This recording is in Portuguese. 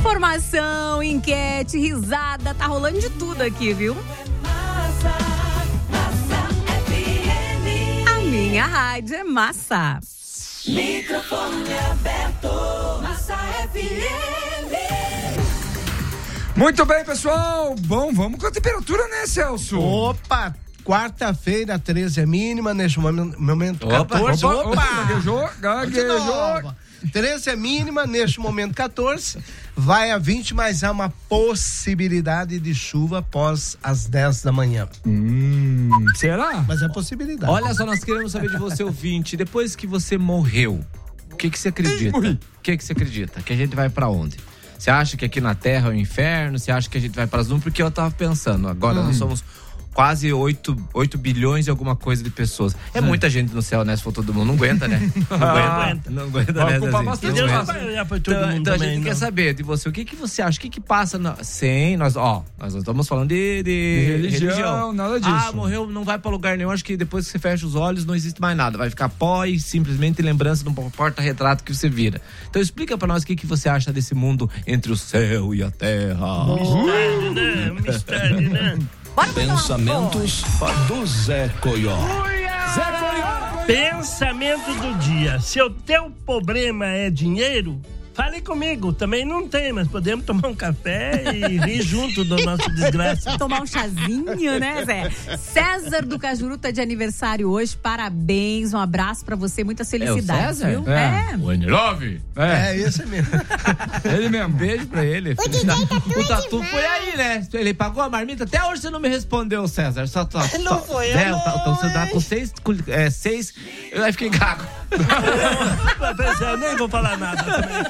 Informação, enquete, risada, tá rolando de tudo aqui, viu? A minha rádio é Massa. Microfone aberto, Massa FM. Muito bem, pessoal. Bom, vamos com a temperatura, né, Celso? Opa! Quarta-feira, 13 é mínima, neste momento 14. Gaguejou. 13 é mínima, neste momento 14. Vai a 20, mas há uma possibilidade de chuva após as 10 da manhã. Será? Mas é possibilidade. Olha só, nós queremos saber de você, ouvinte. Depois que você morreu, o que você acredita? O que você acredita? Que a gente vai pra onde? Você acha que aqui na Terra é o inferno? Você acha que a gente vai para as nuvens? Porque eu tava pensando, agora nós somos quase 8 bilhões e alguma coisa de pessoas. É muita gente no céu, né? Se for todo mundo, não aguenta, né? Não aguenta, né? Então a gente quer saber de você, o que você acha? O que passa Sim, nós estamos falando de religião. Nada disso. Morreu, não vai pra lugar nenhum. Acho que depois que você fecha os olhos, não existe mais nada. Vai ficar pó e simplesmente lembrança de um porta-retrato que você vira. Então explica pra nós o que você acha desse mundo entre o céu e a terra. Mistério, né? Pensamentos do Zé Coió. Pensamento do dia. Se o teu problema é dinheiro, fale comigo. Também não tem, mas podemos tomar um café e rir junto da nossa desgraça. Tomar um chazinho, né, Zé? César do Cajuru tá de aniversário hoje. Parabéns, um abraço pra você, muitas felicidades, César? viu? O N9? Esse mesmo. Ele mesmo. Beijo pra ele. O Tatu foi aí, né? Ele pagou a marmita. Até hoje você não me respondeu, César. Não foi, então você dá com 6. Eu aí fiquei gago. Eu nem vou falar nada também.